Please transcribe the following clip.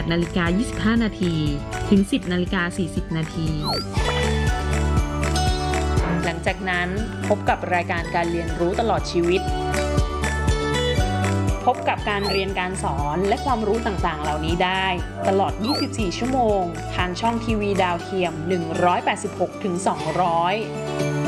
8:25 นาทีถึง 10:40 นาทีหลังจากนั้นพบกับรายการการเรียนรู้ตลอดชีวิตพบกับการเรียนการสอนและความรู้ต่างๆเหล่านี้ได้ตลอด 24 ชั่วโมงทางช่องทีวีดาวเทียม 186-200